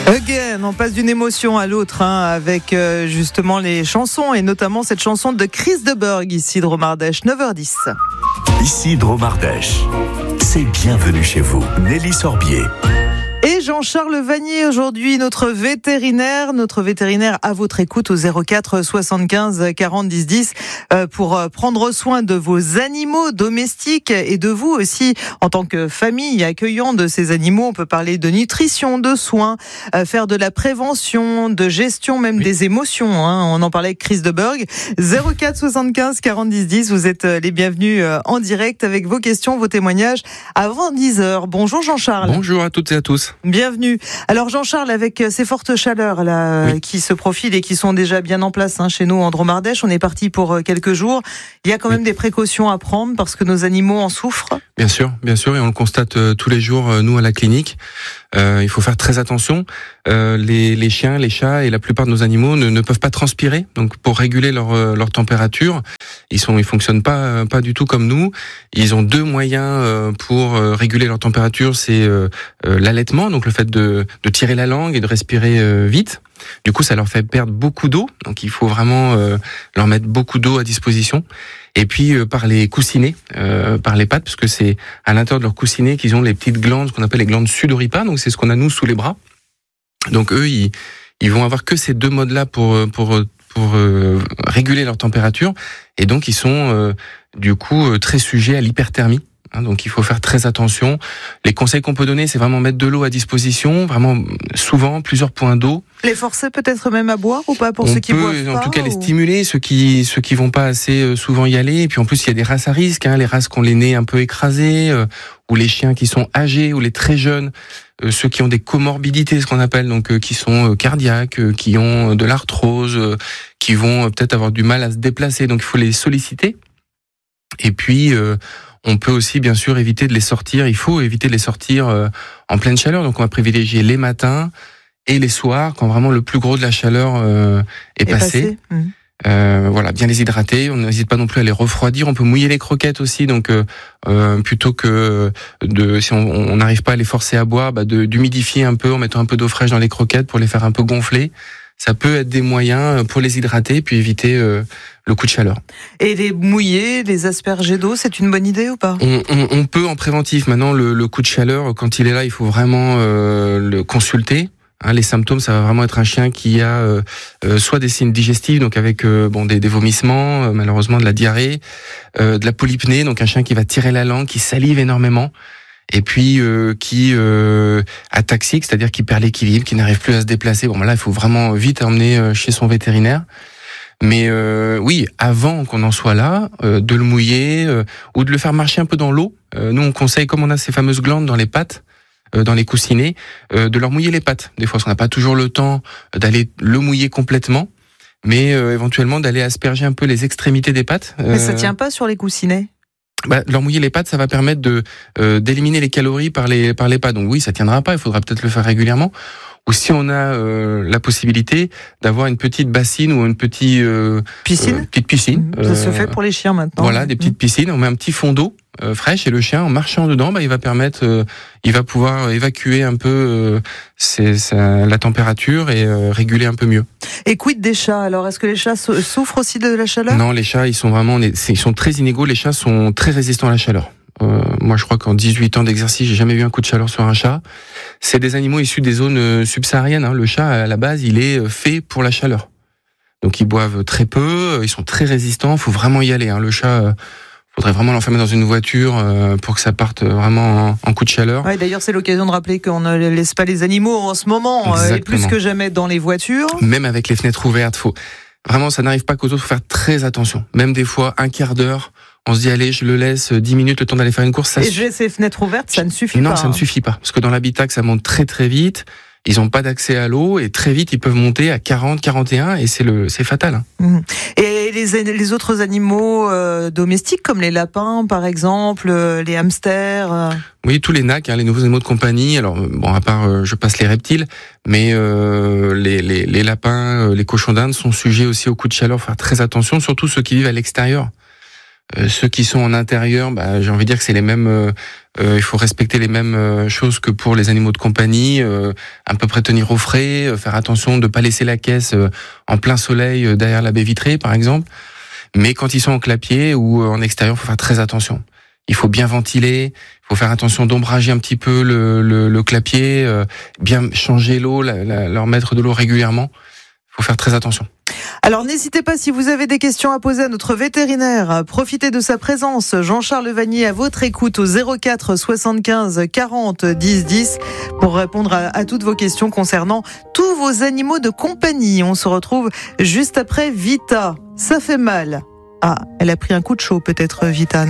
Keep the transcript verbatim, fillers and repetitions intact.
Again, on passe d'une émotion à l'autre hein, avec euh, justement les chansons et notamment cette chanson de Chris de Burgh, ici Dromardèche, neuf heures dix. Ici Dromardèche, c'est bienvenue chez vous, Nelly Sorbier. Et Jean-Charles Vanier, aujourd'hui, notre vétérinaire, notre vétérinaire à votre écoute au zéro quatre soixante-quinze quarante dix dix euh, pour prendre soin de vos animaux domestiques et de vous aussi en tant que famille accueillant de ces animaux. On peut parler de nutrition, de soins, euh, faire de la prévention, de gestion même oui. des émotions. Hein. On en parlait avec Chris de Burgh. zéro quatre soixante-quinze quarante dix dix, vous êtes les bienvenus en direct avec vos questions, vos témoignages avant dix heures. Bonjour Jean-Charles. Bonjour à toutes et à tous. Bienvenue. Alors Jean-Charles, avec ces fortes chaleurs là oui. qui se profilent et qui sont déjà bien en place hein, chez nous en Dromardèche, on est parti pour quelques jours. Il y a quand même oui. des précautions à prendre parce que nos animaux en souffrent. Bien sûr, bien sûr, et on le constate euh, tous les jours euh, nous à la clinique. Euh, il faut faire très attention. Euh, les, les chiens, les chats et la plupart de nos animaux ne, ne peuvent pas transpirer. Donc pour réguler leur, euh, leur température, ils sont, ils fonctionnent pas, euh, pas du tout comme nous. Ils ont deux moyens euh, pour euh, réguler leur température, c'est euh, euh, l'allaitement, donc le fait de, de tirer la langue et de respirer euh, vite. Du coup, ça leur fait perdre beaucoup d'eau, donc il faut vraiment euh, leur mettre beaucoup d'eau à disposition. Et puis euh, par les coussinets, euh, par les pattes, parce que c'est à l'intérieur de leurs coussinets qu'ils ont les petites glandes, ce qu'on appelle les glandes sudoripares, donc c'est ce qu'on a nous sous les bras. Donc eux, ils, ils vont avoir que ces deux modes-là pour pour pour euh, réguler leur température, et donc ils sont euh, du coup très sujets à l'hyperthermie. Donc il faut faire très attention. Les conseils qu'on peut donner, c'est vraiment mettre de l'eau à disposition, vraiment souvent plusieurs points d'eau. Les forcer peut-être même à boire ou pas pour on ceux qui peut, boivent pas. En tout cas, ou... les stimuler, ceux qui ceux qui vont pas assez souvent y aller. Et puis en plus, il y a des races à risque, hein, les races qui ont les nez un peu écrasés, euh, ou les chiens qui sont âgés, ou les très jeunes, euh, ceux qui ont des comorbidités, ce qu'on appelle, donc euh, qui sont euh, cardiaques, euh, qui ont de l'arthrose, euh, qui vont euh, peut-être avoir du mal à se déplacer. Donc il faut les solliciter. Et puis euh, on peut aussi, bien sûr, éviter de les sortir. Il faut éviter de les sortir euh, en pleine chaleur. Donc, on va privilégier les matins et les soirs, quand vraiment le plus gros de la chaleur euh, est, est passé. passé. Mmh. Euh, voilà, bien les hydrater. On n'hésite pas non plus à les refroidir. On peut mouiller les croquettes aussi. Donc, euh, euh, plutôt que de, si on n'arrive pas à les forcer à boire, bah de, d'humidifier un peu en mettant un peu d'eau fraîche dans les croquettes pour les faire un peu gonfler. Ça peut être des moyens pour les hydrater, puis éviter euh, le coup de chaleur. Et les mouiller, les asperger d'eau, c'est une bonne idée ou pas ? on, on, on peut en préventif. Maintenant, le, le coup de chaleur, quand il est là, il faut vraiment euh, le consulter. Hein, les symptômes, ça va vraiment être un chien qui a euh, euh, soit des signes digestifs, donc avec euh, bon des, des vomissements, euh, malheureusement de la diarrhée, euh, de la polypnée, donc un chien qui va tirer la langue, qui salive énormément. Et puis euh, qui euh, ataxique, c'est-à-dire qui perd l'équilibre, qui n'arrive plus à se déplacer. Bon, là, il faut vraiment vite emmener chez son vétérinaire. Mais euh, oui, avant qu'on en soit là, euh, de le mouiller euh, ou de le faire marcher un peu dans l'eau. Euh, nous, on conseille, comme on a ces fameuses glandes dans les pattes, euh, dans les coussinets, euh, de leur mouiller les pattes. Des fois, parce qu'on n'a pas toujours le temps d'aller le mouiller complètement, mais euh, éventuellement d'aller asperger un peu les extrémités des pattes. Euh, mais ça tient pas sur les coussinets ? Bah, leur mouiller les pattes, ça va permettre de euh, d'éliminer les calories par les par les pattes. Donc oui, ça tiendra pas. Il faudra peut-être le faire régulièrement. Ou si on a euh, la possibilité d'avoir une petite bassine ou une petite euh, piscine, euh, petite piscine. Ça euh, se fait pour les chiens maintenant. Voilà, des petites piscines. On met un petit fond d'eau euh, fraîche et le chien, en marchant dedans, bah, il va permettre, euh, il va pouvoir évacuer un peu euh, c'est, ça, la température et euh, réguler un peu mieux. Et quid des chats ? Alors, est-ce que les chats souffrent aussi de la chaleur ? Non, les chats, ils sont vraiment, ils sont très inégaux. Les chats sont très résistants à la chaleur. Euh, moi, je crois qu'en dix-huit ans d'exercice, j'ai jamais vu un coup de chaleur sur un chat. C'est des animaux issus des zones subsahariennes. Hein. Le chat, à la base, il est fait pour la chaleur. Donc, ils boivent très peu, ils sont très résistants. Il faut vraiment y aller. Hein. Le chat, euh, faudrait vraiment l'enfermer dans une voiture euh, pour que ça parte vraiment en, en coup de chaleur. Ouais, d'ailleurs, c'est l'occasion de rappeler qu'on ne laisse pas les animaux en ce moment, euh, et plus que jamais dans les voitures. Même avec les fenêtres ouvertes, faut vraiment, ça n'arrive pas qu'aux autres. Faut faire très attention. Même des fois, un quart d'heure. On se dit, allez, je le laisse dix minutes, le temps d'aller faire une course. Ça et je laisse les fenêtres ouvertes, ça ne suffit non, pas. Non, ça hein. ne suffit pas. Parce que dans l'habitat, ça monte très très vite. Ils n'ont pas d'accès à l'eau et très vite, ils peuvent monter à quarante, quarante et un et c'est le, c'est fatal. Hein. Mmh. Et les, les autres animaux euh, domestiques, comme les lapins, par exemple, euh, les hamsters euh... Oui, tous les nacs, hein, les nouveaux animaux de compagnie. Alors, bon, à part, euh, je passe les reptiles, mais euh, les, les, les lapins, euh, les cochons d'Inde sont sujets aussi aux coups de chaleur. Faut faire très attention, surtout ceux qui vivent à l'extérieur. Euh, ceux qui sont en intérieur, bah, j'ai envie de dire que c'est les mêmes. Euh, euh, il faut respecter les mêmes euh, choses que pour les animaux de compagnie. Euh, à peu près tenir au frais, euh, faire attention de pas laisser la caisse euh, en plein soleil euh, derrière la baie vitrée, par exemple. Mais quand ils sont en clapier ou en extérieur, il faut faire très attention. Il faut bien ventiler, il faut faire attention d'ombrager un petit peu le, le, le clapier, euh, bien changer l'eau, la, la, leur mettre de l'eau régulièrement. Il faut faire très attention. Alors n'hésitez pas, si vous avez des questions à poser à notre vétérinaire, profitez de sa présence. Jean-Charles Vanier à votre écoute au zéro quatre soixante-quinze quarante dix dix pour répondre à, à toutes vos questions concernant tous vos animaux de compagnie. On se retrouve juste après Vita. Ça fait mal. Ah, elle a pris un coup de chaud peut-être Vita, non ?